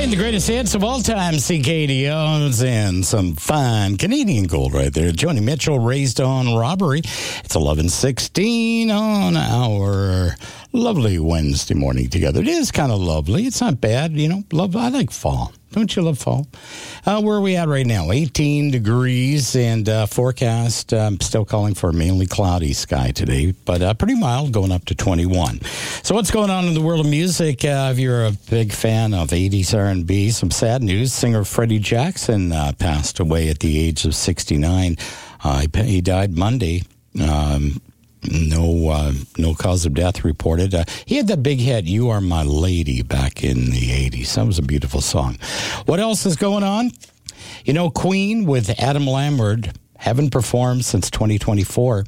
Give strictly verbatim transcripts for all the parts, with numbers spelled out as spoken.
Playing the greatest hits of all time, C K D Os, and some fine Canadian gold right there. Joni Mitchell, Raised on Robbery. It's eleven sixteen on our lovely Wednesday morning together. It is kind of lovely. It's not bad, you know. Love. I like fall. Don't you love fall? Uh, where are we at right now? eighteen degrees and uh, forecast. I'm still calling for a mainly cloudy sky today, but uh, pretty mild, going up to twenty-one. So what's going on in the world of music? Uh, if you're a big fan of eighties R and B, some sad news. Singer Freddie Jackson uh, passed away at the age of sixty-nine. Uh, he, he died Monday. Um No uh, no cause of death reported. Uh, he had that big hit, You Are My Lady, back in the eighties. That was a beautiful song. What else is going on? You know, Queen with Adam Lambert haven't performed since twenty twenty-four.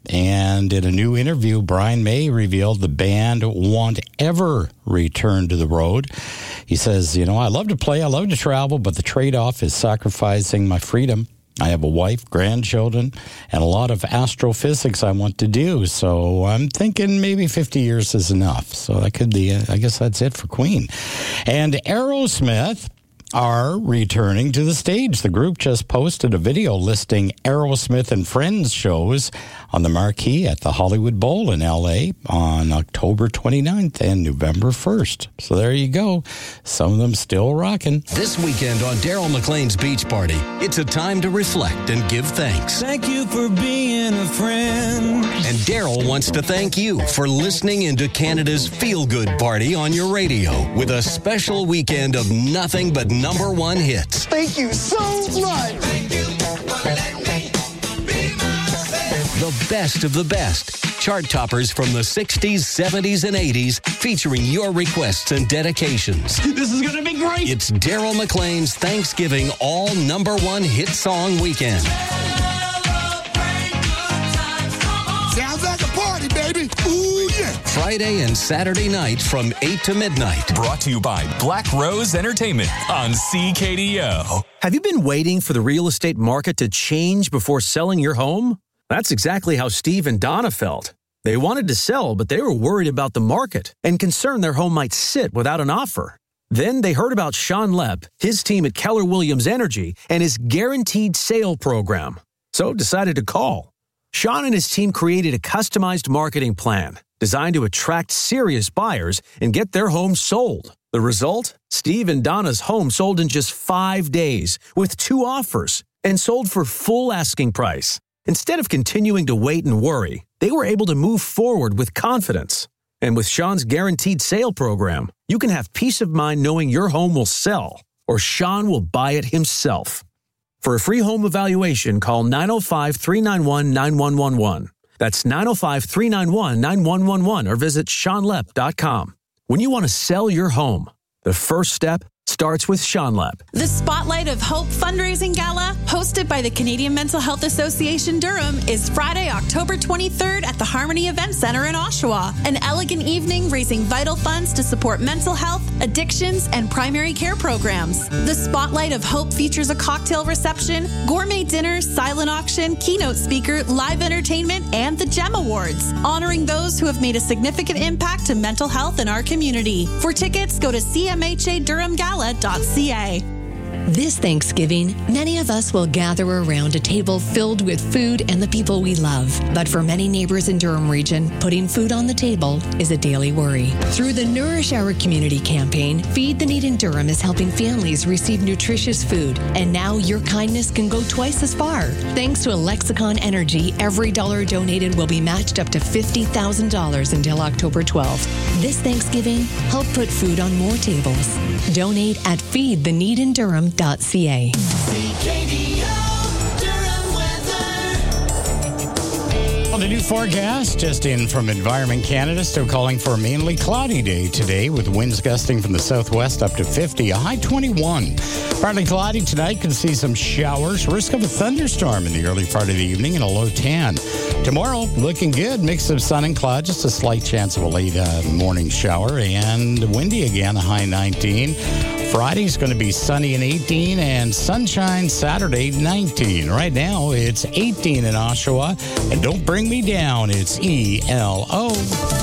And in a new interview, Brian May revealed the band won't ever return to the road. He says, you know, I love to play, I love to travel, but the trade-off is sacrificing my freedom. I have a wife, grandchildren, and a lot of astrophysics I want to do. So I'm thinking maybe fifty years is enough. So that could be, I guess that's it for Queen. And Aerosmith are returning to the stage. The group just posted a video listing Aerosmith and Friends shows on the marquee at the Hollywood Bowl in L A on October twenty-ninth and November first. So there you go. Some of them still rocking. This weekend on Daryl McLean's Beach Party, it's a time to reflect and give thanks. Thank you for being a friend. And Daryl wants to thank you for listening into Canada's feel-good party on your radio with a special weekend of nothing but number one hits. Thank you so much. Thank you for letting me be myself. The best of the best. Chart toppers from the sixties, seventies, and eighties featuring your requests and dedications. This is going to be great. It's Daryl McLean's Thanksgiving all number one hit song weekend. Sounds like a party, baby. Ooh, yeah. Friday and Saturday night from eight to midnight. Brought to you by Black Rose Entertainment on C K D O. Have you been waiting for the real estate market to change before selling your home? That's exactly how Steve and Donna felt. They wanted to sell, but they were worried about the market and concerned their home might sit without an offer. Then they heard about Sean Lepp, his team at Keller Williams Energy, and his guaranteed sale program. So decided to call. Sean and his team created a customized marketing plan designed to attract serious buyers and get their home sold. The result? Steve and Donna's home sold in just five days with two offers and sold for full asking price. Instead of continuing to wait and worry, they were able to move forward with confidence. And with Sean's guaranteed sale program, you can have peace of mind knowing your home will sell or Sean will buy it himself. For a free home evaluation, call nine oh five, three nine one, nine one one one. That's nine oh five, three nine one, nine one one one or visit sean lepp dot com. When you want to sell your home, the first step starts with Sean Lepp. The Spotlight of Hope fundraising gala, hosted by the Canadian Mental Health Association Durham, is Friday, October twenty-third at the Harmony Event Center in Oshawa. An elegant evening raising vital funds to support mental health, addictions, and primary care programs. The Spotlight of Hope features a cocktail reception, gourmet dinner, silent auction, keynote speaker, live entertainment, and the GEM Awards, honoring those who have made a significant impact to mental health in our community. For tickets, go to c m h a durham gala dot c a. This Thanksgiving, many of us will gather around a table filled with food and the people we love. But for many neighbors in Durham region, putting food on the table is a daily worry. Through the Nourish Our Community campaign, Feed the Need in Durham is helping families receive nutritious food. And now your kindness can go twice as far. Thanks to Lexicon Energy, every dollar donated will be matched up to fifty thousand dollars until October twelfth. This Thanksgiving, help put food on more tables. Donate at feed the need in durham dot c a. Well, the new forecast just in from Environment Canada, still calling for a mainly cloudy day today with winds gusting from the southwest up to fifty, a high twenty-one. Partly cloudy tonight, can see some showers, risk of a thunderstorm in the early part of the evening and a low ten. Tomorrow, looking good, mix of sun and cloud, just a slight chance of a late uh, morning shower, and windy again, a high nineteen. Friday's going to be sunny and eighteen, and sunshine Saturday nineteen. Right now, it's eighteen in Oshawa, and don't bring me down, it's E L O.